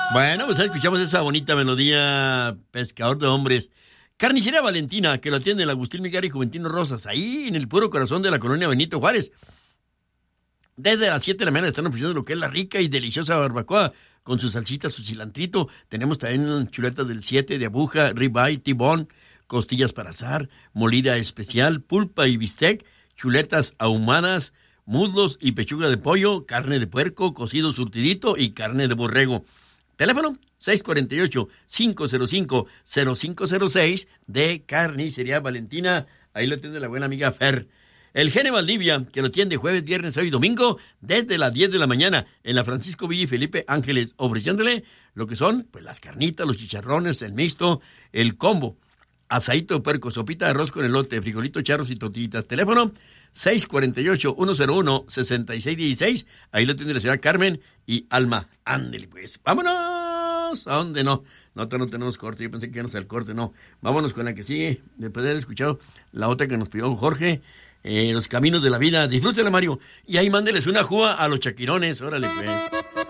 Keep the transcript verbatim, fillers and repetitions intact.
Bueno, pues escuchamos esa bonita melodía, Pescador de Hombres. Carnicería Valentina, que lo atiende el Agustín Miguel y Juventino Rosas, ahí en el puro corazón de la colonia Benito Juárez. Desde las siete de la mañana están ofreciendo lo que es la rica y deliciosa barbacoa, con su salsita, su cilantrito. Tenemos también chuletas del siete de aguja, ribeye, tibón, costillas para asar, molida especial, pulpa y bistec, chuletas ahumadas, muslos y pechuga de pollo, carne de puerco, cocido surtidito y carne de borrego. Teléfono seis cuatro ocho, cinco cero cinco, cero cinco cero seis de Carnicería Valentina. Ahí lo tiene la buena amiga Fer. El Gene Valdivia, que lo tiende jueves, viernes, sábado y domingo, desde las diez de la mañana, en la Francisco Villa y Felipe Ángeles, ofreciéndole lo que son pues las carnitas, los chicharrones, el mixto, el combo, asadito de puerco, sopita de arroz con elote, frijolito, charros y tortillitas. Teléfono seis cuatro ocho, uno cero uno, seis seis uno seis. Ahí lo tiene la señora Carmen y Alma. Ándele pues, vámonos. ¿A dónde no? Nosotros no tenemos corte, yo pensé que íbamos al corte, no. Vámonos con la que sigue, después de haber escuchado la otra que nos pidió Jorge. Eh, los caminos de la vida, disfrútela, Mario, y ahí mándeles una juga a los chaquirones, órale pues.